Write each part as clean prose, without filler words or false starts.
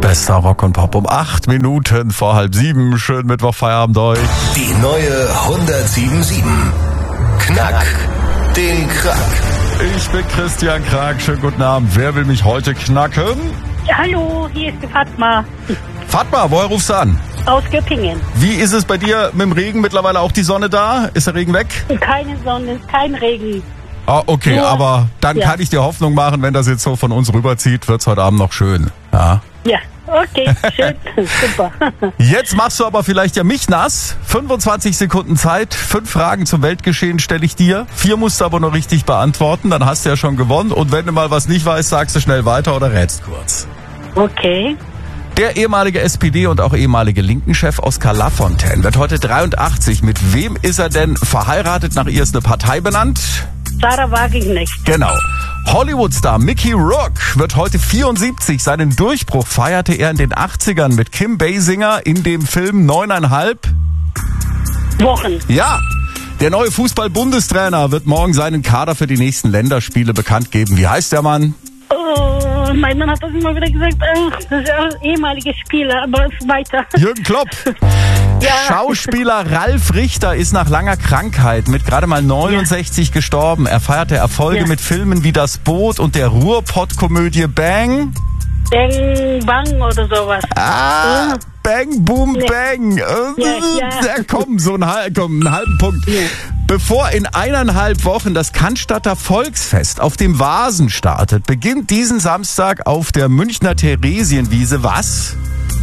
Bester Rock und Pop um 8 Minuten vor 6:30. Schönen Mittwochfeierabend euch. Die neue 107.7. Knack den Krack. Ich bin Christian Krag. Schönen guten Abend. Wer will mich heute knacken? Hallo, hier ist die Fatma Fatma, woher rufst du an? aus Göppingen. Wie ist es bei dir mit dem Regen? Mittlerweile auch die Sonne da? Ist der Regen weg? Keine Sonne, kein Regen. Ah, okay, Nur, aber dann ja. kann ich dir Hoffnung machen, wenn das jetzt so von uns rüberzieht, wird's heute Abend noch schön. Ja. Ja, okay, schön, super. Jetzt machst du aber vielleicht ja mich nass. 25 Sekunden Zeit, 5 Fragen zum Weltgeschehen stelle ich dir. 4 musst du aber noch richtig beantworten, dann hast du ja schon gewonnen. Und wenn du mal was nicht weißt, sagst du schnell weiter oder rätst kurz. Okay, Der ehemalige SPD- und auch ehemalige Linken-Chef Oskar Lafontaine wird heute 83. Mit wem ist er denn verheiratet? Nach ihr ist eine Partei benannt. Sarah Wagenknecht. Genau. Hollywood-Star Mickey Rourke wird heute 74. Seinen Durchbruch feierte er in den 80ern mit Kim Basinger in dem Film 9,5 Wochen. Ja. Der neue Fußball-Bundestrainer wird morgen seinen Kader für die nächsten Länderspiele bekannt geben. Wie heißt der Mann? Oh, mein Mann hat das immer wieder gesagt, das ist ja ein ehemaliger Spieler, aber weiter. Jürgen Klopp. Ja. Schauspieler Ralf Richter ist nach langer Krankheit mit gerade mal 69 gestorben. Er feierte Erfolge Ja. mit Filmen wie Das Boot und der Ruhrpott-Komödie Bang. Bang, Bang oder sowas. Ah, Ja. Bang, Boom, Ja. Bang. Ja. Komm, einen halben Punkt. Ja. Bevor in 1,5 Wochen das Cannstatter Volksfest auf dem Vasen startet, beginnt diesen Samstag auf der Münchner Theresienwiese was?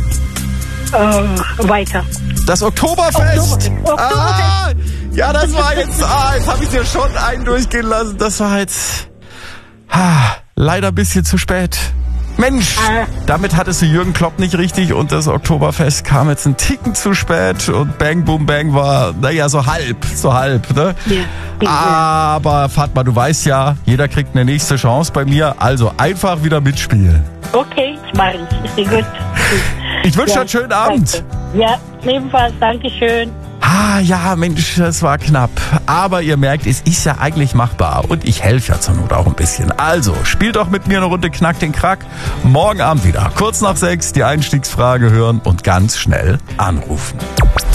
Weiter. Das Oktoberfest. Oktoberfest. Ah, ja, das war jetzt, jetzt habe ich dir schon einen durchgehen lassen. Das war jetzt leider ein bisschen zu spät. Mensch, damit hattest du Jürgen Klopp nicht richtig und das Oktoberfest kam jetzt einen Ticken zu spät und Bang Boom Bang war, naja, so halb, ne? Ja. Aber Fatma, du weißt ja, jeder kriegt eine nächste Chance bei mir, also einfach wieder mitspielen. Okay, mach ich. Gut. Ich wünsche dir einen schönen Abend. Danke. Ja, ebenfalls, Dankeschön. Ja, Mensch, das war knapp. Aber ihr merkt, es ist ja eigentlich machbar. Und ich helfe ja zur Not auch ein bisschen. Also, spielt doch mit mir eine Runde Knack den Krack. Morgen Abend wieder. Kurz nach 6 die Einstiegsfrage hören und ganz schnell anrufen.